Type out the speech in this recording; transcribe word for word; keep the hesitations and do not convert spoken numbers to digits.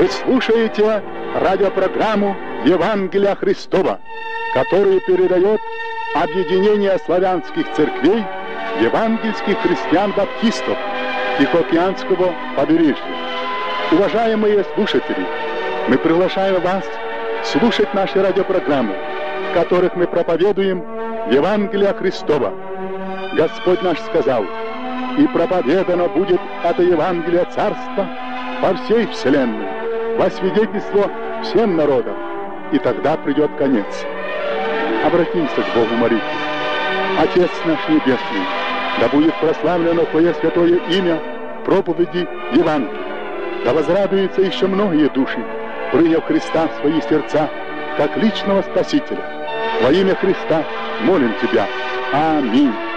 Вы слушаете радиопрограмму «Евангелие Христова», которую передает Объединение славянских церквей евангельских христиан-баптистов Тихоокеанского побережья. Уважаемые слушатели, мы приглашаем вас слушать наши радиопрограммы, в которых мы проповедуем Евангелие Христова. Господь наш сказал: «И проповедано будет это Евангелие Царства по всей вселенной, во свидетельство всем народам, и тогда придет конец». Обратимся к Богу молитвой. Отец наш Небесный, да будет прославлено Твое святое имя в проповеди Евангелия. Да возрадуются еще многие души, приняв Христа в свои сердца, как личного Спасителя. Во имя Христа молим Тебя. Аминь.